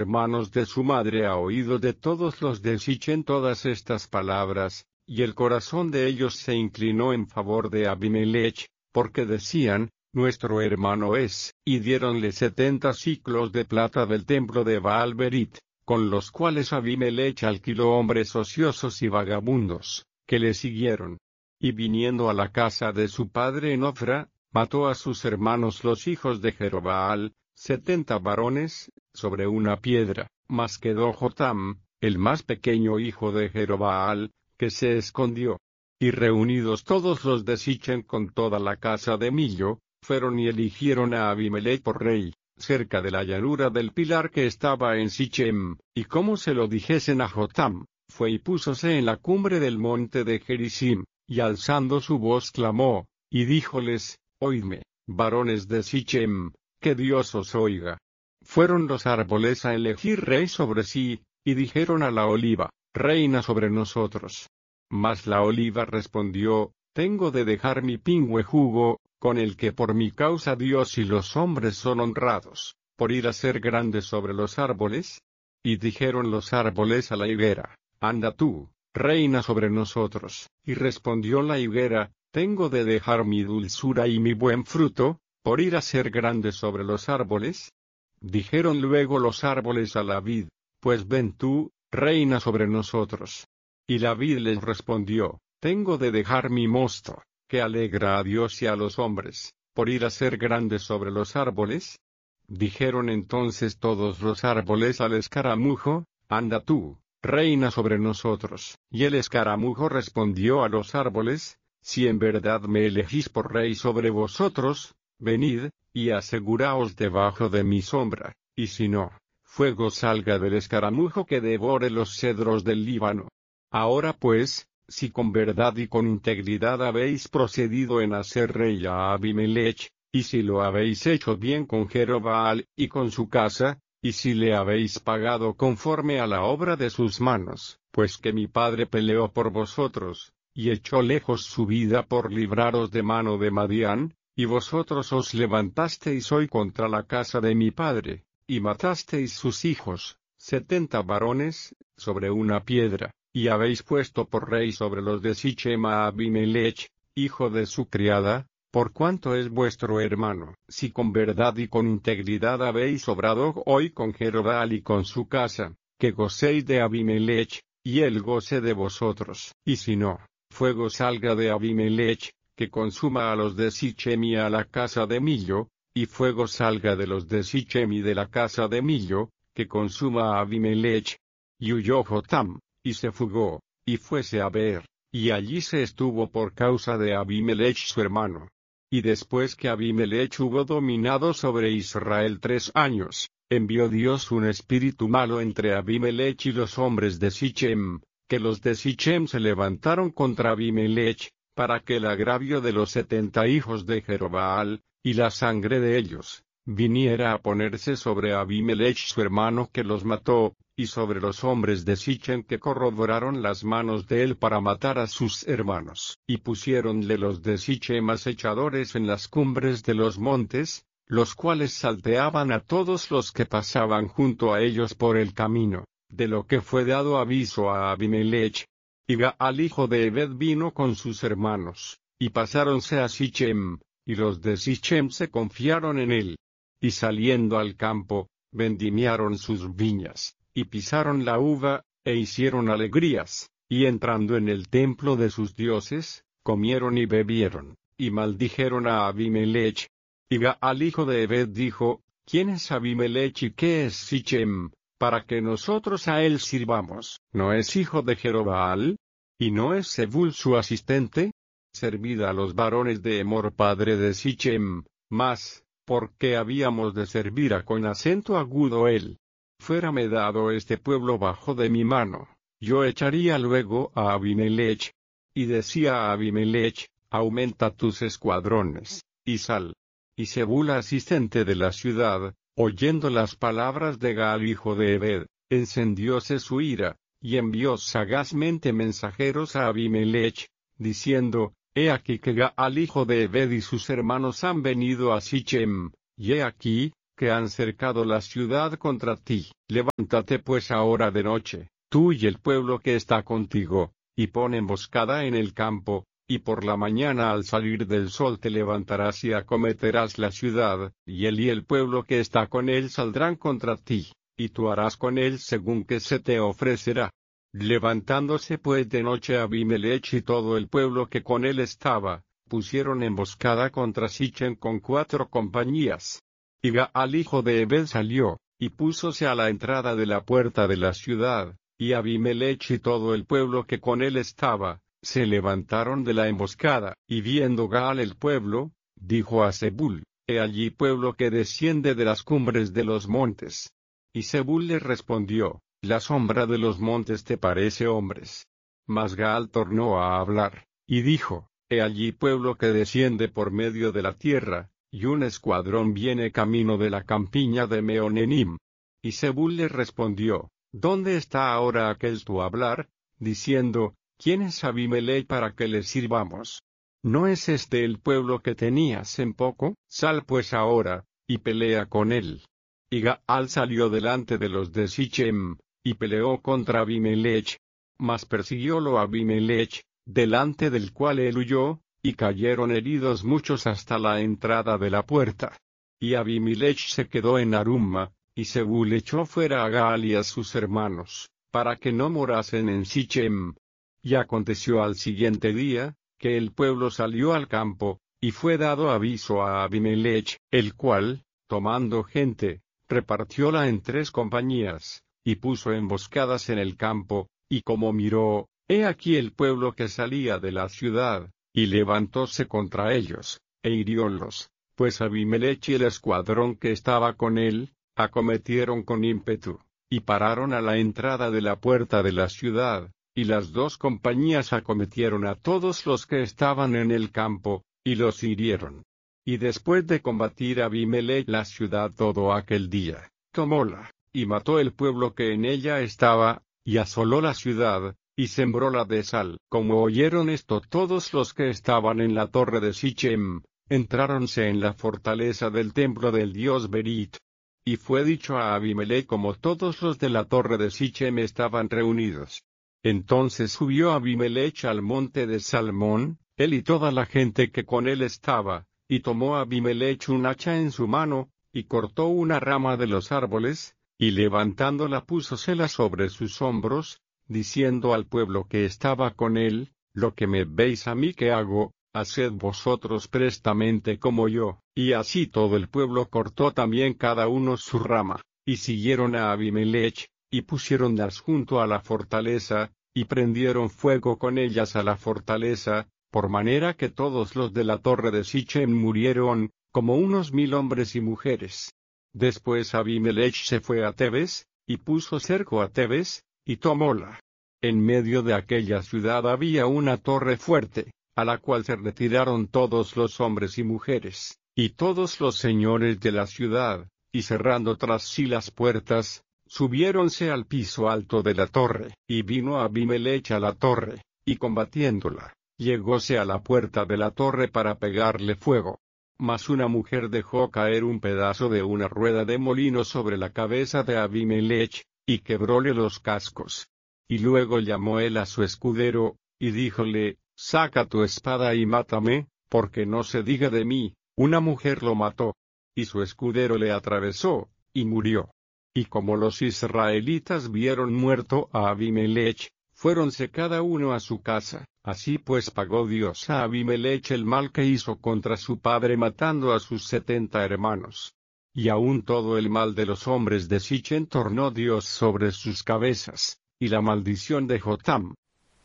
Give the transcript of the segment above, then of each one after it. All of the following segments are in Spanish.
hermanos de su madre ha oído de todos los de Sichem todas estas palabras, y el corazón de ellos se inclinó en favor de Abimelech, porque decían, nuestro hermano es, y diéronle 70 siclos de plata del templo de Baal-Berit, con los cuales Abimelech alquiló hombres ociosos y vagabundos, que le siguieron. Y viniendo a la casa de su padre en Ofra, mató a sus hermanos los hijos de Jerobaal, 70 varones, sobre una piedra, mas quedó Jotam, el más pequeño hijo de Jerobaal, que se escondió. Y reunidos todos los de Sichem con toda la casa de Millo, fueron y eligieron a Abimelech por rey, cerca de la llanura del pilar que estaba en Sichem, y como se lo dijesen a Jotam, fue y púsose en la cumbre del monte de Gerizim, y alzando su voz clamó, y díjoles, oídme, varones de Sichem, que Dios os oiga. Fueron los árboles a elegir rey sobre sí, y dijeron a la oliva, reina sobre nosotros. Mas la oliva respondió, tengo de dejar mi pingüe jugo, con el que por mi causa Dios y los hombres son honrados, por ir a ser grande sobre los árboles. Y dijeron los árboles a la higuera, anda tú, reina sobre nosotros. Y respondió la higuera, tengo de dejar mi dulzura y mi buen fruto, por ir a ser grande sobre los árboles. Dijeron luego los árboles a la vid, pues ven tú, reina sobre nosotros. Y la vid les respondió, tengo de dejar mi mosto, que alegra a Dios y a los hombres, por ir a ser grande sobre los árboles. Dijeron entonces todos los árboles al escaramujo, anda tú, reina sobre nosotros. Y el escaramujo respondió a los árboles, si en verdad me elegís por rey sobre vosotros, venid, y aseguraos debajo de mi sombra, y si no, fuego salga del escaramujo que devore los cedros del Líbano. Ahora pues, si con verdad y con integridad habéis procedido en hacer rey a Abimelech, y si lo habéis hecho bien con Jerobaal y con su casa, y si le habéis pagado conforme a la obra de sus manos, pues que mi padre peleó por vosotros, y echó lejos su vida por libraros de mano de Madián, y vosotros os levantasteis hoy contra la casa de mi padre, y matasteis sus hijos, 70 varones, sobre una piedra, y habéis puesto por rey sobre los de Sichem a Abimelech, hijo de su criada, por cuanto es vuestro hermano. Si con verdad y con integridad habéis obrado hoy con Jerobaal y con su casa, que gocéis de Abimelech, y él goce de vosotros. Y si no, fuego salga de Abimelech, que consuma a los de Sichem y a la casa de Millo, y fuego salga de los de Sichem y de la casa de Millo, que consuma a Abimelech. Y huyó Jotam, y se fugó, y fuese a Beer, y allí se estuvo por causa de Abimelech su hermano. Y después que Abimelech hubo dominado sobre Israel 3 años, envió Dios un espíritu malo entre Abimelech y los hombres de Sichem, que los de Sichem se levantaron contra Abimelech, para que el agravio de los 70 hijos de Jerobaal, y la sangre de ellos, viniera a ponerse sobre Abimelech su hermano que los mató, y sobre los hombres de Sichem que corroboraron las manos de él para matar a sus hermanos. Y pusiéronle los de Sichem acechadores en las cumbres de los montes, los cuales salteaban a todos los que pasaban junto a ellos por el camino, de lo que fue dado aviso a Abimelech. Y Gaal hijo de Ebed vino con sus hermanos, y pasáronse a Sichem, y los de Sichem se confiaron en él. Y saliendo al campo, vendimiaron sus viñas, y pisaron la uva, e hicieron alegrías, y entrando en el templo de sus dioses, comieron y bebieron, y maldijeron a Abimelech. Y Gaal hijo de Ebed dijo, ¿quién es Abimelech y qué es Sichem, para que nosotros a él sirvamos? ¿No es hijo de Jerobaal? ¿Y no es Zebul su asistente? Servid a los varones de Emor padre de Sichem, mas, ¿por qué habíamos de servir a con acento agudo él? Fuérame dado este pueblo bajo de mi mano, yo echaría luego a Abimelech. Y decía a Abimelech, aumenta tus escuadrones, y sal. Y Zebul asistente de la ciudad, oyendo las palabras de Gaal hijo de Ebed, encendióse su ira, y envió sagazmente mensajeros a Abimelech, diciendo, he aquí que Gaal hijo de Ebed y sus hermanos han venido a Sichem, y he aquí, que han cercado la ciudad contra ti. Levántate pues ahora de noche, tú y el pueblo que está contigo, y pon emboscada en el campo, y por la mañana al salir del sol te levantarás y acometerás la ciudad, y él y el pueblo que está con él saldrán contra ti, y tú harás con él según que se te ofrecerá. Levantándose pues de noche Abimelech y todo el pueblo que con él estaba, pusieron emboscada contra Sichem con 4 compañías. Y Gaal hijo de Ebed salió, y púsose a la entrada de la puerta de la ciudad, y Abimelech y todo el pueblo que con él estaba, se levantaron de la emboscada, y viendo Gaal el pueblo, dijo a Zebul, he allí pueblo que desciende de las cumbres de los montes. Y Zebul le respondió, la sombra de los montes te parece hombres. Mas Gaal tornó a hablar, y dijo, he allí pueblo que desciende por medio de la tierra, y un escuadrón viene camino de la campiña de Meonenim. Y Zebul le respondió, ¿dónde está ahora aquel tu hablar? Diciendo, ¿quién es Abimelech para que le sirvamos? ¿No es este el pueblo que tenías en poco? Sal pues ahora, y pelea con él. Y Gaal salió delante de los de Sichem, y peleó contra Abimelech. Mas persiguiólo Abimelech, delante del cual él huyó, y cayeron heridos muchos hasta la entrada de la puerta. Y Abimelech se quedó en Arumma, y Zebul echó fuera a Gaal y a sus hermanos, para que no morasen en Sichem. Y aconteció al siguiente día, que el pueblo salió al campo, y fue dado aviso a Abimelech, el cual, tomando gente, repartióla en 3 compañías, y puso emboscadas en el campo, y como miró, he aquí el pueblo que salía de la ciudad, y levantóse contra ellos, e hiriólos, pues Abimelech y el escuadrón que estaba con él, acometieron con ímpetu, y pararon a la entrada de la puerta de la ciudad, y las 2 compañías acometieron a todos los que estaban en el campo, y los hirieron. Y después de combatir Abimelech la ciudad todo aquel día, tomóla, y mató el pueblo que en ella estaba, y asoló la ciudad, y sembróla de sal. Como oyeron esto todos los que estaban en la torre de Sichem, entráronse en la fortaleza del templo del dios Berit. Y fue dicho a Abimelech como todos los de la torre de Sichem estaban reunidos. Entonces subió Abimelech al monte de Salmón, él y toda la gente que con él estaba, y tomó Abimelech un hacha en su mano, y cortó una rama de los árboles, y levantándola púsosela sobre sus hombros, diciendo al pueblo que estaba con él, lo que me veis a mí que hago, haced vosotros prestamente como yo. Y así todo el pueblo cortó también cada uno su rama, y siguieron a Abimelech, y pusieronlas junto a la fortaleza, y prendieron fuego con ellas a la fortaleza, por manera que todos los de la torre de Sichem murieron, como unos 1000 hombres y mujeres. Después Abimelech se fue a Tebes, y puso cerco a Tebes, y tomóla. En medio de aquella ciudad había una torre fuerte, a la cual se retiraron todos los hombres y mujeres, y todos los señores de la ciudad, y cerrando tras sí las puertas, subiéronse al piso alto de la torre, y vino Abimelech a la torre, y combatiéndola, llegóse a la puerta de la torre para pegarle fuego. Mas una mujer dejó caer un pedazo de una rueda de molino sobre la cabeza de Abimelech, y quebróle los cascos. Y luego llamó él a su escudero, y díjole, saca tu espada y mátame, porque no se diga de mí, una mujer lo mató. Y su escudero le atravesó, y murió. Y como los israelitas vieron muerto a Abimelech, fuéronse cada uno a su casa. Así pues pagó Dios a Abimelech el mal que hizo contra su padre matando a sus 70 hermanos. Y aun todo el mal de los hombres de Sichem tornó Dios sobre sus cabezas, y la maldición de Jotam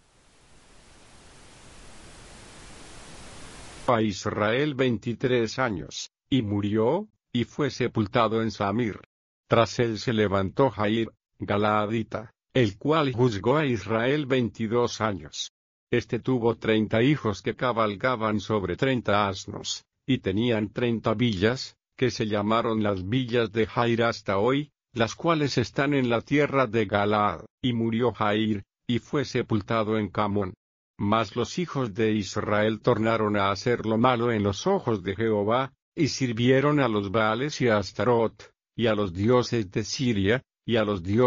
a Israel 23 años, y murió, y fue sepultado en Samir. Tras él se levantó Jair, Galaadita, el cual juzgó a Israel 22 años. Este tuvo 30 hijos que cabalgaban sobre 30 asnos, y tenían 30 villas, que se llamaron las villas de Jair hasta hoy, las cuales están en la tierra de Galaad. Y murió Jair, y fue sepultado en Camón. Mas los hijos de Israel tornaron a hacer lo malo en los ojos de Jehová, y sirvieron a los Baales y a Astarot, y a los dioses de Siria, y a los dioses